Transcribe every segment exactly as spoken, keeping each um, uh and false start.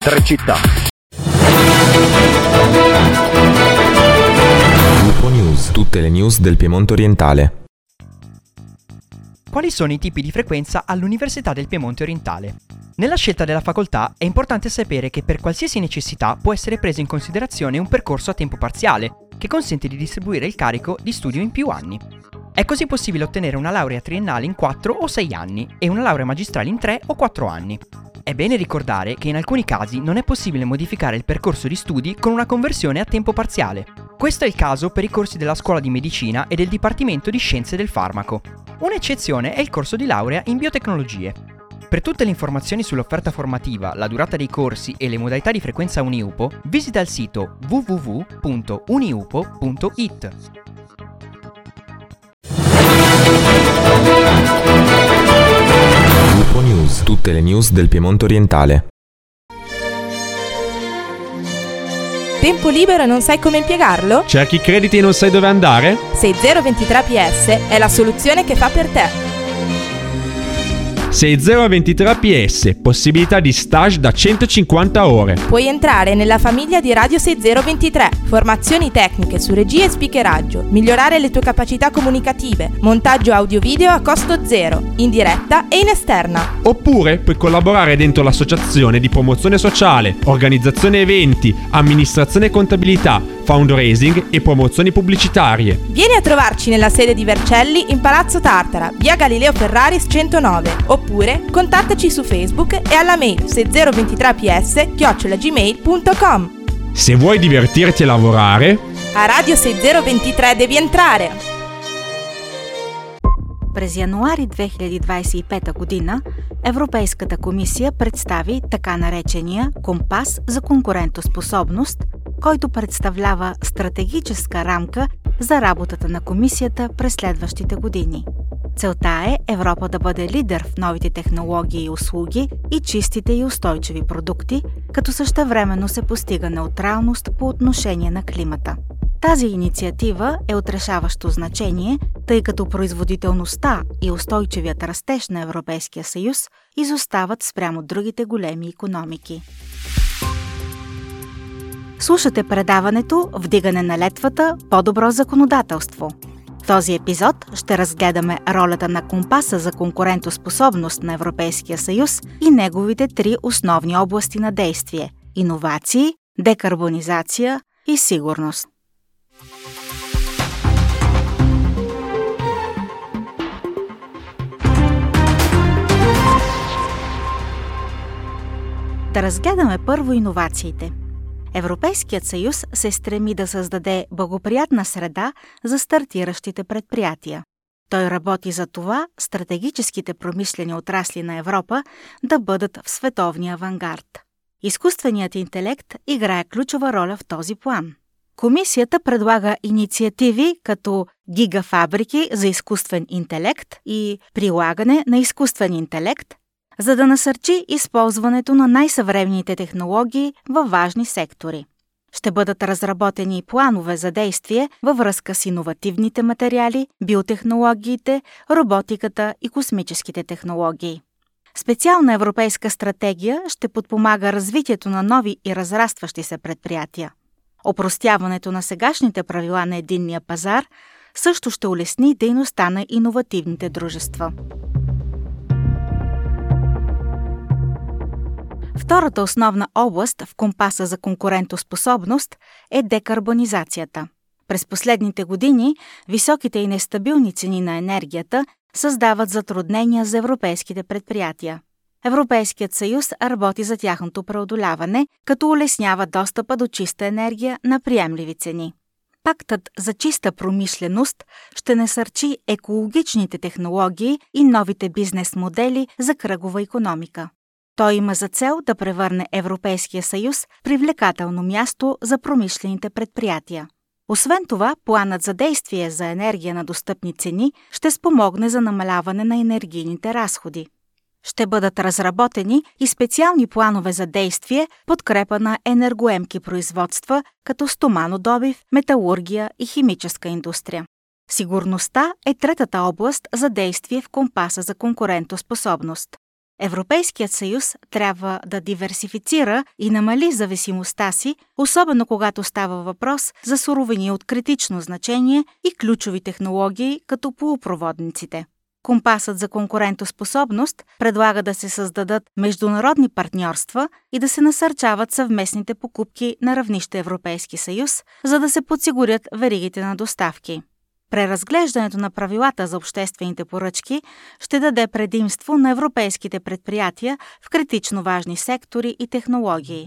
Tre città. Lupo News, tutte le news del Piemonte orientale. Quali sono i tipi di frequenza all'Università del Piemonte orientale? Nella scelta della facoltà è importante sapere che per qualsiasi necessità può essere preso in considerazione un percorso a tempo parziale, che consente di distribuire il carico di studio in più anni. È così possibile ottenere una laurea triennale in quattro o sei anni e una laurea magistrale in tre o quattro anni. È bene ricordare che in alcuni casi non è possibile modificare il percorso di studi con una conversione a tempo parziale. Questo è il caso per i corsi della Scuola di Medicina e del Dipartimento di Scienze del Farmaco. Un'eccezione è il corso di laurea in biotecnologie. Per tutte le informazioni sull'offerta formativa, la durata dei corsi e le modalità di frequenza Uniupo, visita il sito w w w punto uniupo punto i t. Lupo News, tutte le news del Piemonte orientale. Tempo libero e non sai come impiegarlo? Cerchi crediti e non sai dove andare? sei zero ventitré P S è la soluzione che fa per te. sei zero ventitré P S, possibilità di stage da centocinquanta ore. Puoi entrare nella famiglia di Radio sei zero ventitré. Formazioni tecniche su regia e speakeraggio, migliorare le tue capacità comunicative, montaggio audio-video a costo zero, in diretta e in esterna. Oppure puoi collaborare dentro l'associazione di promozione sociale, organizzazione eventi, amministrazione e contabilità, fundraising e promozioni pubblicitarie. Vieni a trovarci nella sede di Vercelli in Palazzo Tartara, via Galileo Ferraris centonove, oppure contattaci su Facebook e alla mail sei zero ventitré P S chiocciola gmail punto com. Se vuoi divertirti e lavorare, a Radio sei zero ventitré devi entrare! През януари две хиляди двадесет и пета година Европейската комисия представи така наречения компас за конкурентоспособност, който представлява стратегическа рамка за работата на комисията през следващите години. Целта е Европа да бъде лидер в новите технологии и услуги и чистите и устойчиви продукти, като същевременно се постига неутралност по отношение на климата. Тази инициатива е от решаващо значение, тъй като производителността и устойчивият растеж на Европейския съюз изостават спрямо другите големи икономики. Слушате предаването «Вдигане на летвата – по-добро законодателство». В този епизод ще разгледаме ролята на компаса за конкурентоспособност на Европейския съюз и неговите три основни области на действие – иновации, декарбонизация и сигурност. Да разгледаме първо иновациите. Европейският съюз се стреми да създаде благоприятна среда за стартиращите предприятия. Той работи за това стратегическите промишлени отрасли на Европа да бъдат в световния авангард. Изкуственият интелект играе ключова роля в този план. Комисията предлага инициативи като гигафабрики за изкуствен интелект и прилагане на изкуствен интелект, за да насърчи използването на най-съвременните технологии във важни сектори. Ще бъдат разработени и планове за действие във връзка с иновативните материали, биотехнологиите, роботиката и космическите технологии. Специална европейска стратегия ще подпомага развитието на нови и разрастващи се предприятия. Опростяването на сегашните правила на единния пазар също ще улесни дейността на иновативните дружества. Втората основна област в компаса за конкурентоспособност е декарбонизацията. През последните години високите и нестабилни цени на енергията създават затруднения за европейските предприятия. Европейският съюз работи за тяхното преодоляване, като улеснява достъпа до чиста енергия на приемливи цени. Пактът за чиста промишленост ще насърчи екологичните технологии и новите бизнес модели за кръгова икономика. Той има за цел да превърне Европейския съюз в привлекателно място за промишлените предприятия. Освен това, планът за действие за енергия на достъпни цени ще спомогне за намаляване на енергийните разходи. Ще бъдат разработени и специални планове за действие в подкрепа на енергоемки производства, като стоманодобив, металургия и химическа индустрия. Сигурността е третата област за действие в компаса за конкурентоспособност. Европейският съюз трябва да диверсифицира и намали зависимостта си, особено когато става въпрос за суровини от критично значение и ключови технологии, като полупроводниците. Компасът за конкурентоспособност предлага да се създадат международни партньорства и да се насърчават съвместните покупки на равнище Европейски съюз, за да се подсигурят веригите на доставки. Преразглеждането на правилата за обществените поръчки ще даде предимство на европейските предприятия в критично важни сектори и технологии.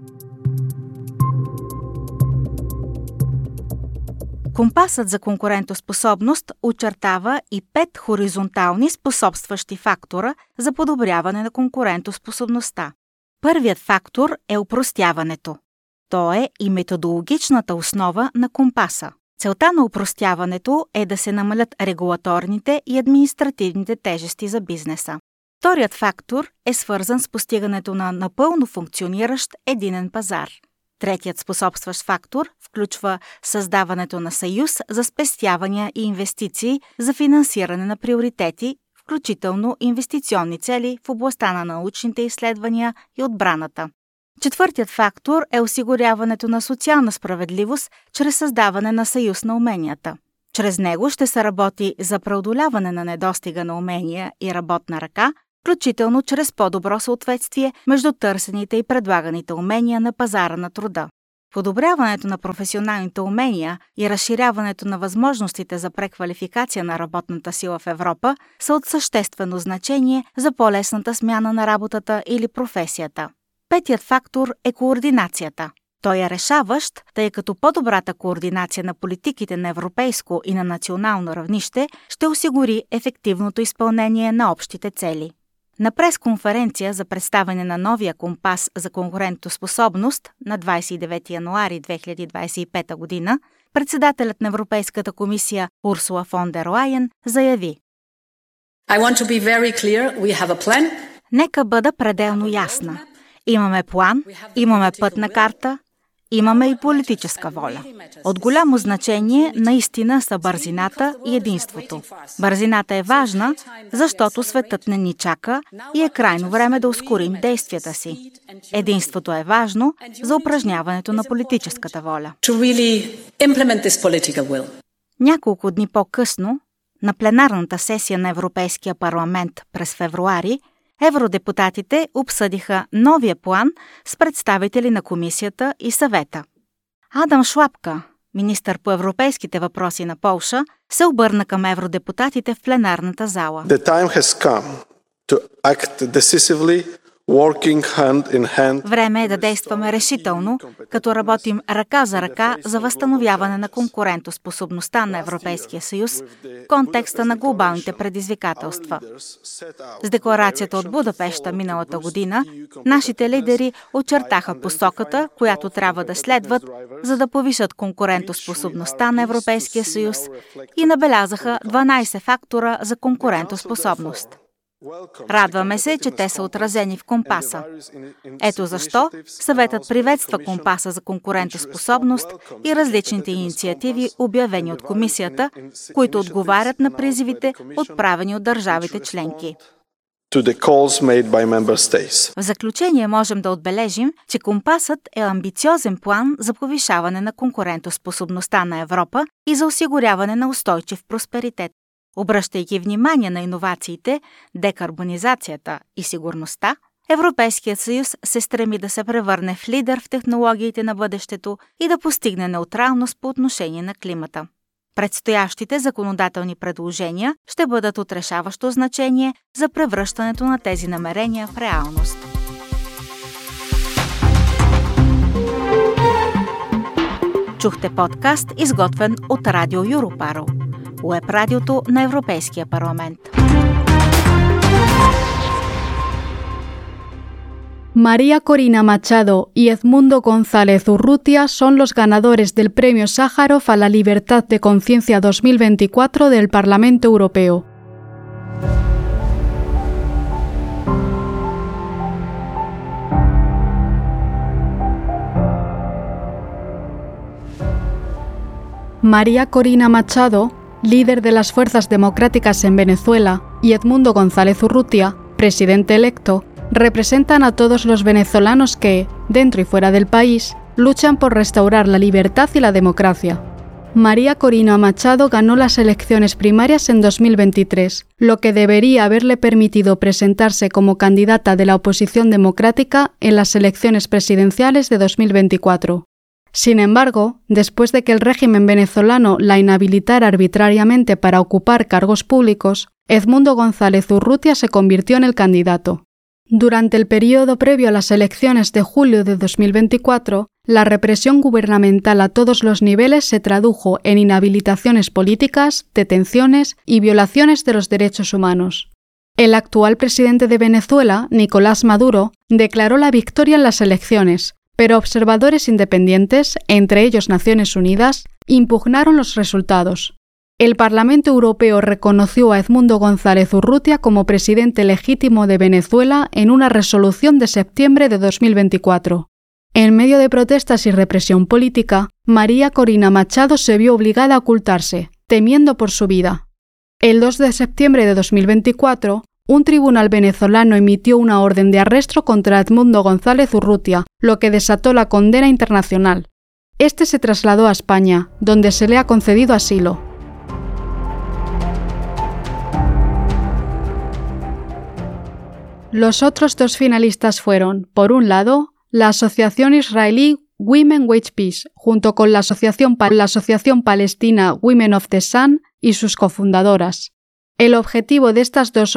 Компасът за конкурентоспособност очертава и пет хоризонтални способстващи фактора за подобряване на конкурентоспособността. Първият фактор е опростяването. То е и методологичната основа на компаса. Целта на опростяването е да се намалят регулаторните и административните тежести за бизнеса. Вторият фактор е свързан с постигането на напълно функциониращ единен пазар. Третият способстващ фактор включва създаването на съюз за спестявания и инвестиции за финансиране на приоритети, включително инвестиционни цели в областта на научните изследвания и отбраната. Четвъртият фактор е осигуряването на социална справедливост чрез създаване на съюз на уменията. Чрез него ще се работи за преодоляване на недостига на умения и работна ръка, включително чрез по-добро съответствие между търсените и предлаганите умения на пазара на труда. Подобряването на професионалните умения и разширяването на възможностите за преквалификация на работната сила в Европа са от съществено значение за по-лесната смяна на работата или професията. Петият фактор е координацията. Той е решаващ, тъй като по-добрата координация на политиките на европейско и на национално равнище ще осигури ефективното изпълнение на общите цели. На пресконференция за представяне на новия компас за конкурентоспособност на двадесет и девети януари две хиляди двадесет и пета година, председателят на Европейската комисия Урсула фон дер Лайен заяви: I want to be very clear. We have a plan. Нека бъда пределно ясна. Имаме план, имаме пътна карта, имаме и политическа воля. От голямо значение наистина са бързината и единството. Бързината е важна, защото светът не ни чака и е крайно време да ускорим действията си. Единството е важно за упражняването на политическата воля. Няколко дни по-късно, на пленарната сесия на Европейския парламент през февруари, евродепутатите обсъдиха новия план с представители на комисията и съвета. Адам Шлапка, министър по европейските въпроси на Полша, се обърна към евродепутатите в пленарната зала. The time has come to act decisively, working hand in hand. Време е да действаме решително, като работим ръка за ръка за възстановяване на конкурентоспособността на Европейския съюз в контекста на глобалните предизвикателства. С декларацията от Будапеща миналата година, нашите лидери очертаха посоката, която трябва да следват, за да повишат конкурентоспособността на Европейския съюз и набелязаха дванадесет фактора за конкурентоспособност. Радваме се, че те са отразени в компаса. Ето защо съветът приветства компаса за конкурентоспособност и различните инициативи, обявени от комисията, които отговарят на призивите, отправени от държавите членки. В заключение можем да отбележим, че компасът е амбициозен план за повишаване на конкурентоспособността на Европа и за осигуряване на устойчив просперитет. Обръщайки внимание на иновациите, декарбонизацията и сигурността, Европейският съюз се стреми да се превърне в лидер в технологиите на бъдещето и да постигне неутралност по отношение на климата. Предстоящите законодателни предложения ще бъдат от решаващо значение за превръщането на тези намерения в реалност. Чухте подкаст, изготвен от Радио Юропаро, уеб-радиото на Европейския парламент. María Corina Machado y Edmundo González Urrutia son los ganadores del Premio Sájarov a la Libertad de Conciencia dos mil veinticuatro del Parlamento Europeo. María Corina Machado, líder de las Fuerzas Democráticas en Venezuela, y Edmundo González Urrutia, presidente electo, representan a todos los venezolanos que, dentro y fuera del país, luchan por restaurar la libertad y la democracia. María Corina Machado ganó las elecciones primarias en dos mil veintitrés, lo que debería haberle permitido presentarse como candidata de la oposición democrática en las elecciones presidenciales de dos mil veinticuatro. Sin embargo, después de que el régimen venezolano la inhabilitara arbitrariamente para ocupar cargos públicos, Edmundo González Urrutia se convirtió en el candidato. Durante el periodo previo a las elecciones de julio de dos mil veinticuatro, la represión gubernamental a todos los niveles se tradujo en inhabilitaciones políticas, detenciones y violaciones de los derechos humanos. El actual presidente de Venezuela, Nicolás Maduro, declaró la victoria en las elecciones, pero observadores independientes, entre ellos Naciones Unidas, impugnaron los resultados. El Parlamento Europeo reconoció a Edmundo González Urrutia como presidente legítimo de Venezuela en una resolución de septiembre de dos mil veinticuatro. En medio de protestas y represión política, María Corina Machado se vio obligada a ocultarse, temiendo por su vida. El dos de septiembre de dos mil veinticuatro, un tribunal venezolano emitió una orden de arresto contra Edmundo González Urrutia, lo que desató la condena internacional. Este se trasladó a España, donde se le ha concedido asilo. Los otros dos finalistas fueron, por un lado, la asociación israelí Women Wage Peace, junto con la asociación, la asociación palestina Women of the Sun y sus cofundadoras. El objetivo de estas dos